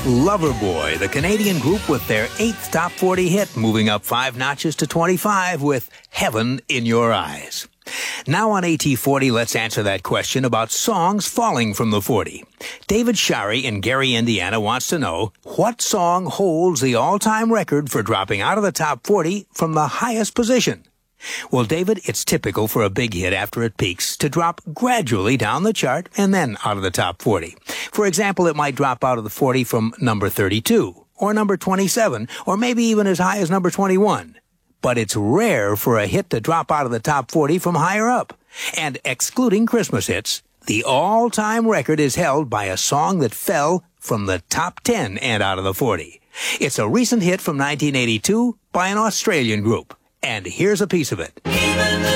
Loverboy, the Canadian group with their 8th top 40 hit, moving up 5 notches to 25 with Heaven in Your Eyes. Now on AT40, let's answer that question about songs falling from the 40. David Shari in Gary, Indiana wants to know, what song holds the all-time record for dropping out of the top 40 from the highest position? Well, David, it's typical for a big hit after it peaks to drop gradually down the chart and then out of the top 40. For example, it might drop out of the 40 from number 32, or number 27, or maybe even as high as number 21. But it's rare for a hit to drop out of the top 40 from higher up. And excluding Christmas hits, the all-time record is held by a song that fell from the top 10 and out of the 40. It's a recent hit from 1982 by an Australian group. And here's a piece of it.